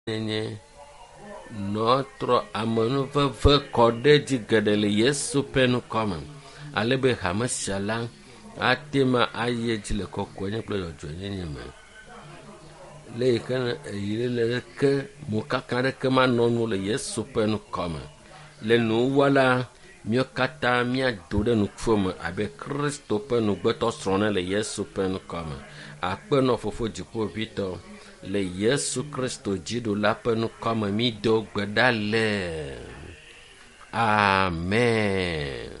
Nye notre amenuveve kɔ ɖe dzi geɖe le Yesu ƒe nukɔme, alebe hame sia la ate ma ayi dzi le kɔkɔenye kple dzɔdzɔenyenye me. Le yi ke eyi le ke mokaka ɖeke manɔ nu le Yesu ƒe nukɔme. Le nuwɔla mío katã míado ɖe nukuo me abe Kristo ƒe nugbetɔsrɔ̃ le Yesu ƒe nukɔme. Akpenɔ Fofo Dziƒoʋĩtɔ le Yesu Kristo dziɖula ƒe nukɔme mi do gbe ɖa le. Amen.